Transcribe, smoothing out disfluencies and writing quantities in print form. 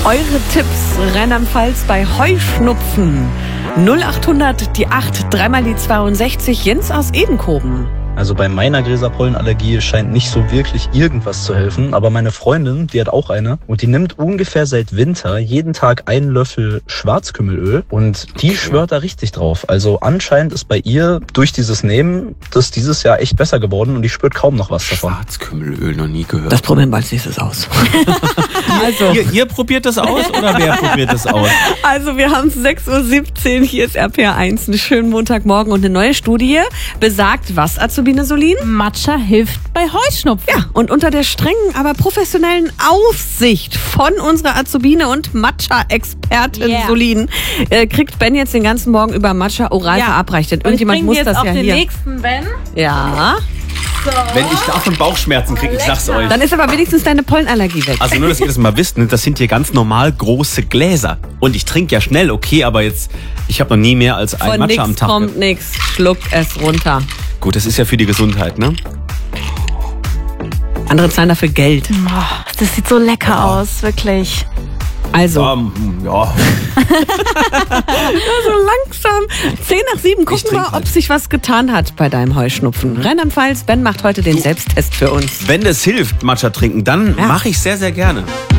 Eure Tipps Rheinland-Pfalz bei Heuschnupfen. 0800 die 8, dreimal die 62. Jens aus Edenkoben. Also bei meiner Gräserpollenallergie scheint nicht so wirklich irgendwas zu helfen. Aber meine Freundin, die hat auch eine. Und die nimmt ungefähr seit Winter jeden Tag einen Löffel Schwarzkümmelöl. Und die schwört da richtig drauf. Also anscheinend ist bei ihr durch dieses Nehmen das dieses Jahr echt besser geworden. Und die spürt kaum noch was davon. Schwarzkümmelöl, noch nie gehört. Das probieren wir als nächstes aus. Ihr probiert das aus oder wer probiert das aus? Also wir haben es 6.17 Uhr, hier ist RPR1, einen schönen Montagmorgen und eine neue Studie besagt, was, Azubine Solin? Matcha hilft bei Heuschnupfen. Ja, und unter der strengen, aber professionellen Aufsicht von unserer Azubine und Matcha-Expertin Solin kriegt Ben jetzt den ganzen Morgen über Matcha oral verabreicht. Irgendjemand muss das ja hier. Den nächsten Ben. Ja. So. Wenn ich davon Bauchschmerzen kriege, ich sag's euch. Dann ist aber wenigstens deine Pollenallergie weg. Also nur, dass ihr das mal wisst, das sind hier ganz normal große Gläser. Und ich trinke ja schnell, okay, aber jetzt, ich habe noch nie mehr als ein Matcha am Tag. Von nix kommt nix, schluck es runter. Gut, das ist ja für die Gesundheit, ne? Andere zahlen dafür Geld. Oh, das sieht so lecker aus, wirklich. Also, Ja. so langsam. 6:10 gucken wir, ob sich was getan hat bei deinem Heuschnupfen. Rheinland-Pfalz, Ben macht heute den Selbsttest für uns. Wenn das hilft, Matcha trinken, dann mache ich sehr, sehr gerne.